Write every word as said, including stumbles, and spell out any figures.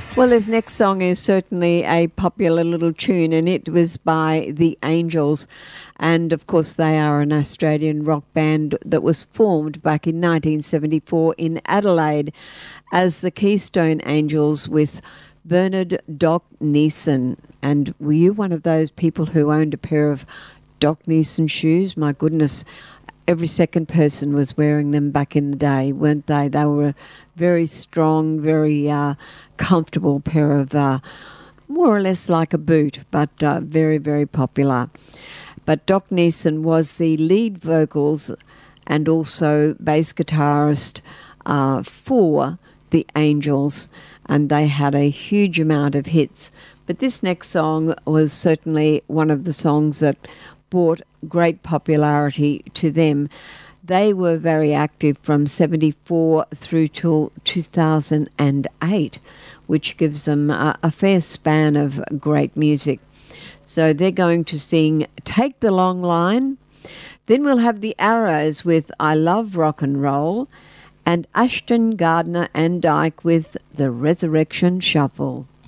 Well, this next song is certainly a popular little tune, and it was by The Angels. And, of course, they are an Australian rock band that was formed back in nineteen seventy-four in Adelaide as the Keystone Angels with Bernard Doc Neeson. And were you one of those people who owned a pair of Doc Neeson shoes? My goodness, every second person was wearing them back in the day, weren't they? They were a very strong, very uh, comfortable pair of, uh, more or less like a boot, but uh, very, very popular. But Doc Neeson was the lead vocals and also bass guitarist uh, for The Angels, and they had a huge amount of hits. But this next song was certainly one of the songs that brought great popularity to them. They were very active from seventy-four through till two thousand eight, which gives them a, a fair span of great music. So they're going to sing Take the Long Line. Then we'll have the Arrows with I Love Rock and Roll, and Ashton Gardner and Dyke with The Resurrection Shuffle.